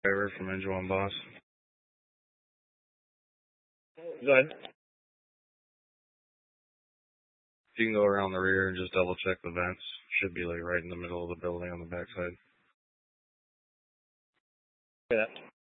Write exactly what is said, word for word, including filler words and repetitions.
Driver from Engine One Boss. Go ahead. If you can go around the rear and just double check the vents. Should be like right in the middle of the building on the backside. Look at that.